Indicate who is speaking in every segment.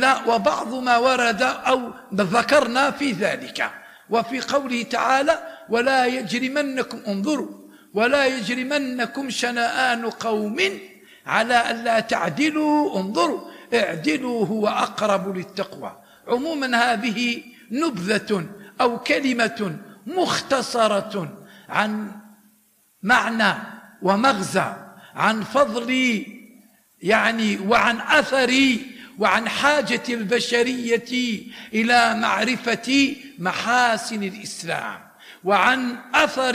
Speaker 1: وبعض ما ورد أو ذكرنا في ذلك. وفي قوله تعالى: ولا يجرمنكم شنآن قوم على ألا تعدلوا انظروا اعدلوا هو أقرب للتقوى. عموما هذه نبذة أو كلمة مختصرة عن معنى ومغزى، عن فضل وعن أثر وعن حاجة البشرية إلى معرفة محاسن الإسلام، وعن أثر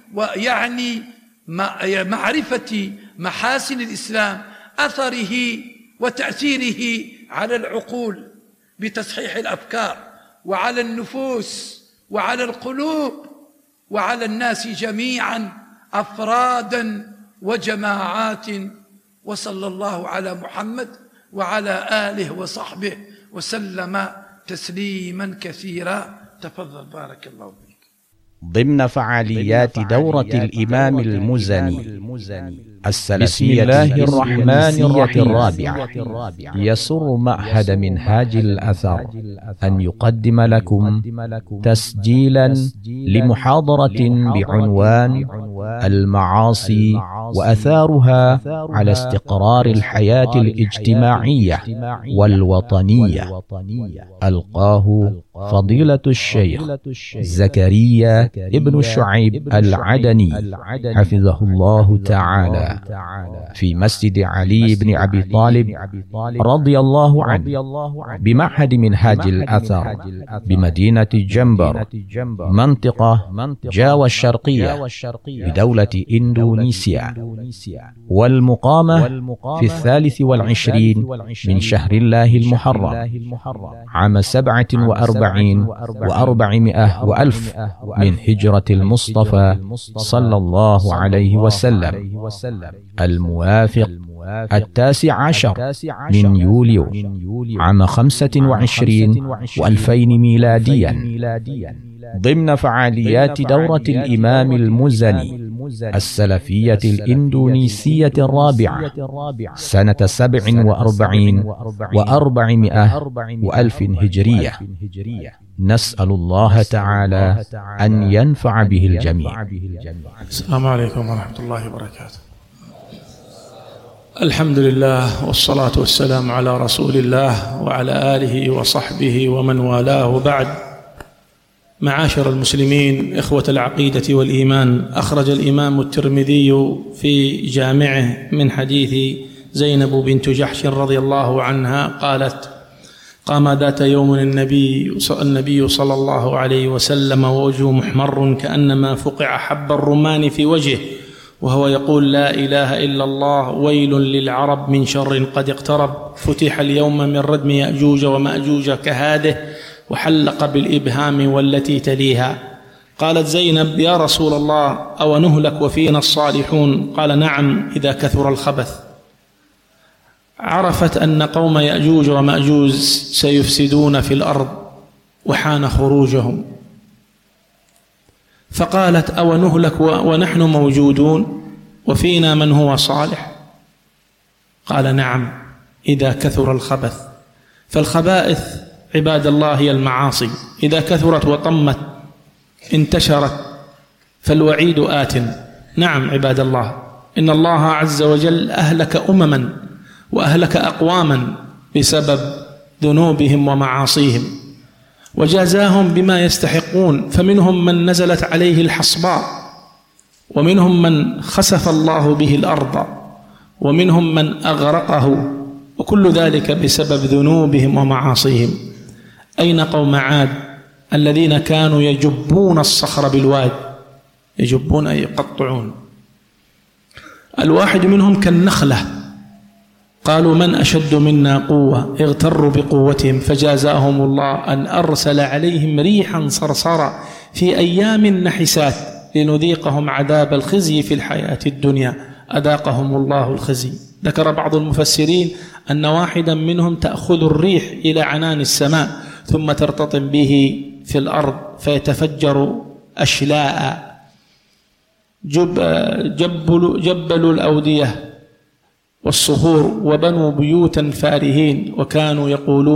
Speaker 1: معرفة محاسن الإسلام، أثره وتأثيره على العقول بتصحيح الأفكار، وعلى النفوس، وعلى القلوب، وعلى الناس جميعا أفرادا وجماعات. وصلى الله على محمد وعلى آله وصحبه وسلم تسليما كثيرا. تفضل بارك الله فيك.
Speaker 2: ضمن فعاليات دورة الإمام المزني السلفية الرحمانية الرابعة، يسر معهد منهاج الأثر أن يقدم لكم تسجيلا لمحاضرة بعنوان المعاصي وأثارها على استقرار الحياة الاجتماعية والوطنية. ألقاه فضيلة الشيخ زكريا ابن شعيب العدني حفظه الله تعالى في مسجد علي بن أبي طالب رضي الله عنه بمعهد منهاج الأثر بمدينة جنبر منطقة جاوا الشرقية بدولة إندونيسيا، والمقامة في 23 من شهر الله المحرم عام 47 و400 وألف من هجرة المصطفى صلى الله عليه وسلم، الموافق 19 من يوليو عام 25 و2000 ميلاديا، ضمن فعاليات دورة الإمام المزني السلفية الإندونيسية الرابعة سنة 47 و400 وألف هجرية. نسأل الله تعالى أن ينفع به الجميع.
Speaker 3: السلام عليكم ورحمة الله وبركاته. الحمد لله والصلاة والسلام على رسول الله وعلى آله وصحبه ومن والاه، بعد. معاشر المسلمين، إخوة العقيدة والإيمان، أخرج الإمام الترمذي في جامعه من حديث زينب بنت جحش رضي الله عنها قالت: قام ذات يوم النبي صلى الله عليه وسلم ووجهه محمر كأنما فقع حب الرمان في وجهه، وهو يقول: لا إله إلا الله، ويل للعرب من شر قد اقترب، فتح اليوم من ردم يأجوج ومأجوج كهاده، وحلق بالإبهام والتي تليها. قالت زينب: يا رسول الله، أو نهلك وفينا الصالحون؟ قال: نعم، إذا كثر الخبث. عرفت أن قوم يأجوج ومأجوج سيفسدون في الأرض وحان خروجهم، فقالت: أو نهلك ونحن موجودون وفينا من هو صالح؟ قال: نعم، إذا كثر الخبث. فالخبائث عباد الله هي المعاصي، إذا كثرت وطمت انتشرت فالوعيد آت. نعم عباد الله، إن الله عز وجل أهلك أمما وأهلك أقواما بسبب ذنوبهم ومعاصيهم، وجازاهم بما يستحقون، فمنهم من نزلت عليه الحصباء، ومنهم من خسف الله به الأرض، ومنهم من أغرقه، وكل ذلك بسبب ذنوبهم ومعاصيهم. أين قوم عاد الذين كانوا يجبون الصخر بالواد؟ يجبون أي يقطعون. الواحد منهم كالنخلة، قالوا: من أشد منا قوة؟ اغتروا بقوتهم، فجازاهم الله أن أرسل عليهم ريحا صرصرا في أيام نحسات لنذيقهم عذاب الخزي في الحياة الدنيا، أذاقهم الله الخزي. ذكر بعض المفسرين أن واحدا منهم تأخذ الريح إلى عنان السماء ثم ترتطم به في الأرض فيتفجر أشلاء. جبلوا الأودية والصخور وبنوا بيوتا فارهين، وكانوا يقولون